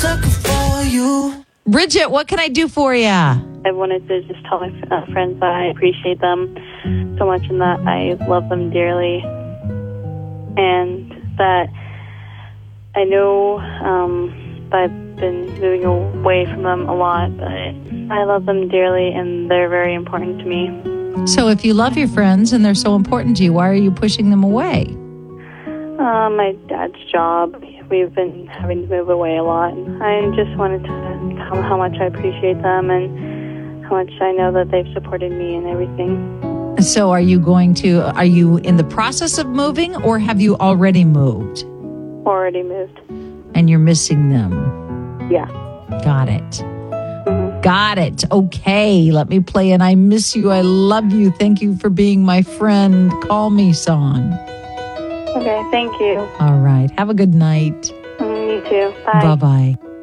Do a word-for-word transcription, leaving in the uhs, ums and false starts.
sucker for you. Bridget, what can I do for you? I wanted to just tell my uh, friends that I appreciate them so much and that I love them dearly. And that I know um, that I've been moving away from them a lot, but I love them dearly and they're very important to me. So if you love your friends and they're so important to you, why are you pushing them away? Uh, my dad's job. We've been having to move away a lot. And I just wanted to tell them how much I appreciate them and how much I know that they've supported me and everything. So are you going to, are you in the process of moving or have you already moved? Already moved. And you're missing them? Yeah. Got it. Mm-hmm. Got it. Okay, let me play an I Miss You, I Love You, Thank You for Being My Friend, Call Me song. Okay, thank you. All right. Have a good night. Mm, you too. Bye. Bye-bye.